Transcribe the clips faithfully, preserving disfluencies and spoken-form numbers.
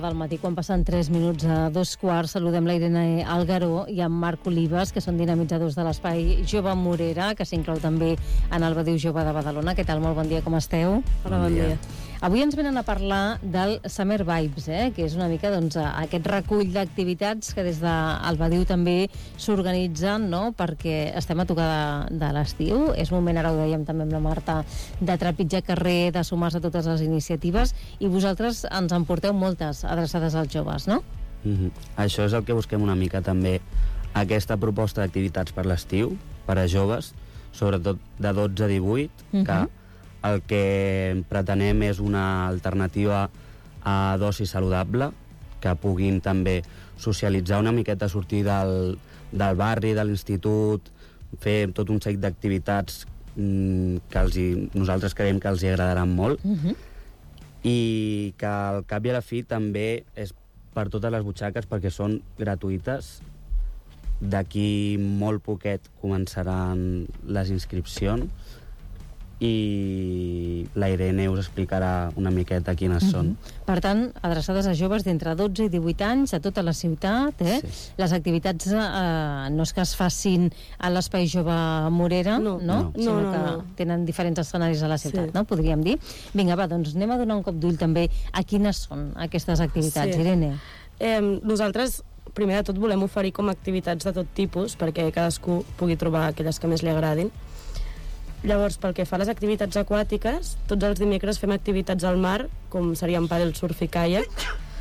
del matí, quan passen tres minuts a dos quarts. Saludem la Irene Algaró i en Marc Olives, que són dinamitzadors de l'Espai Jove Morera, que s'inclou també en el Badiu Jove de Badalona. Què tal? Molt bon dia, com esteu? Hola, bon dia. Avui ens venen a parlar del Summer Vibes, eh? que és una mica doncs, aquest recull d'activitats que des del Badiu també s'organitzen, no? perquè estem a tocar de, de l'estiu. És moment, ara ho dèiem també amb la Marta, de trepitjar carrer, de sumar-se a totes les iniciatives, i vosaltres ens en porteu moltes adreçades als joves, no? Mm-hmm. Això és el que busquem una mica també, aquesta proposta d'activitats per l'estiu, per a joves, sobretot de dotze a divuit, mm-hmm. que el que pretenem és una alternativa a d'oci saludable, que puguin també socialitzar una miqueta, sortir del, del barri, de l'institut, fer tot un seguit d'activitats mmm, que els hi, nosaltres creiem que els hi agradaran molt, mm-hmm. i que al cap i a la fi també és per totes les butxaques, perquè són gratuïtes. D'aquí molt poquet començaran les inscripcions i la Irene us explicarà una miqueta quines mm-hmm. són. Per tant, adreçades a joves d'entre dotze i divuit anys, a tota la ciutat, eh? Sí. Les activitats eh, no és que es facin a l'Espai Jove Morera, no, no, no. sinó no, no, que no. tenen diferents escenaris a la ciutat, sí. no? Podríem dir. Vinga, va, doncs anem a donar un cop d'ull també a quines són aquestes activitats, sí. Irene. Eh, nosaltres, primer de tot, volem oferir com activitats de tot tipus, perquè cadascú pugui trobar aquelles que més li agradin. Llavors, pel que fa a les activitats aquàtiques, tots els dimecres fem activitats al mar, com serien pàdel, surf i caiac.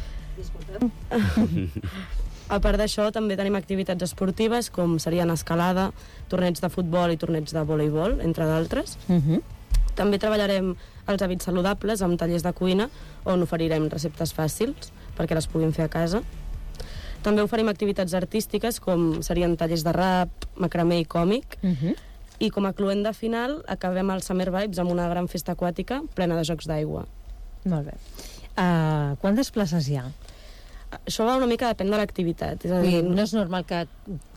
A part d'això, també tenim activitats esportives, com serien escalada, torneigs de futbol i torneigs de voleibol, entre d'altres. Uh-huh. També treballarem els hàbits saludables amb tallers de cuina, on oferirem receptes fàcils perquè les puguin fer a casa. També oferim activitats artístiques, com serien tallers de rap, macramé i còmic. Uh-huh. I com a cluent de final acabem el Summer Vibes amb una gran festa aquàtica plena de jocs d'aigua. Molt bé. Uh, quantes places hi ha? Això va una mica depèn de l'activitat. És a dir, no és normal que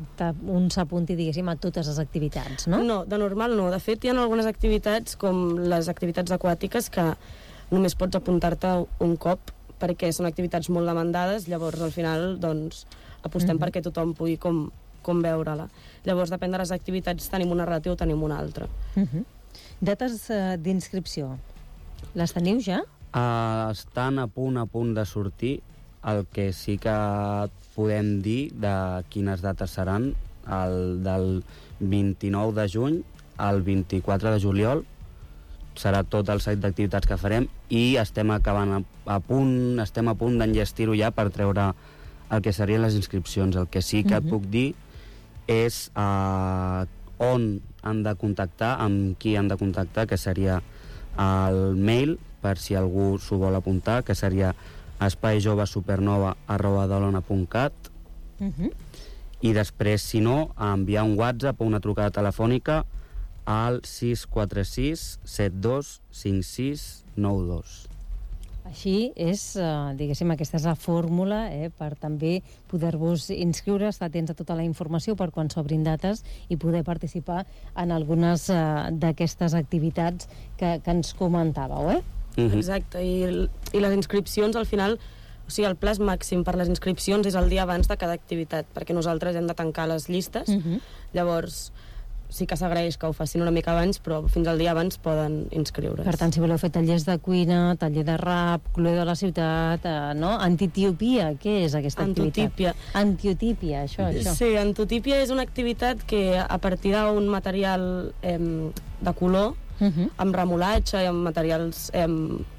un s'apunti, diguéssim, a totes les activitats, no? No, de normal no. De fet, hi ha algunes activitats, com les activitats aquàtiques, que només pots apuntar-te un cop, perquè són activitats molt demandades. Llavors, al final, doncs, apostem mm-hmm. perquè tothom pugui com com veure-la. Llavors, depèn de les activitats, tenim una ràtio o tenim una altra. Uh-huh. Dates uh, d'inscripció, les teniu ja? Uh, estan a punt, a punt de sortir. El que sí que podem dir de quines dates seran, el del vint-i-nou de juny al vint-i-quatre de juliol, serà tot el seguit d'activitats que farem, i estem acabant a, a punt, estem a punt d'enllestir-ho ja per treure el que serien les inscripcions. El que sí que uh-huh. et puc dir és uh, on han de contactar, amb qui han de contactar, que seria el mail, per si algú s'ho vol apuntar, que seria espaijoveSupernova arroba badalona punt cat, uh-huh. i després, si no, enviar un WhatsApp o una trucada telefònica al sis quatre sis set dos cinc sis nou dos. Així és, eh, diguéssim, aquesta és la fórmula eh, per també poder-vos inscriure, estar atents a tota la informació per quan s'obrin dates i poder participar en algunes eh, d'aquestes activitats que, que ens comentàveu, eh? Uh-huh. Exacte, i, i les inscripcions al final, o sigui, el plaç màxim per les inscripcions és el dia abans de cada activitat, perquè nosaltres hem de tancar les llistes. Uh-huh. Llavors sí que s'agraeix que ho facin una mica abans, però fins al dia abans poden inscriure's. Per tant, si voleu fer tallers de cuina, taller de rap, clue de la ciutat, eh, no? Antitiopia, què és aquesta Antotípia. activitat? Antiotípia, això, això. Sí, antotípia és una activitat que a partir d'un material eh, de color, uh-huh. amb remolatge i amb materials eh,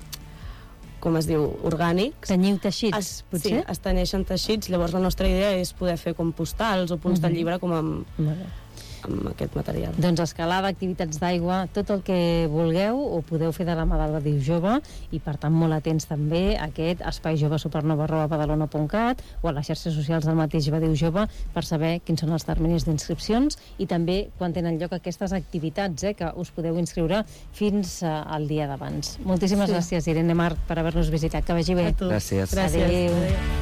com es diu, orgànics. Tenyiu teixits, es, potser? Sí, es tenyeixen teixits. Llavors la nostra idea és poder fer com postals o punts uh-huh. de llibre com amb... Molt bé. amb aquest material. Doncs escalada, activitats d'aigua, tot el que vulgueu ho podeu fer de la mà del Badiu Jove, i per tant molt atents també a aquest espai jove supernova arroba badalona punt cat o a les xarxes socials del mateix Badiu Jove per saber quins són els terminis d'inscripcions i també quan tenen lloc aquestes activitats, eh, que us podeu inscriure fins uh, al dia d'abans. Moltíssimes sí. gràcies, Irene, Marc, per haver-nos visitat. Que vagi bé. Gràcies. Gràcies. Adéu. Adéu.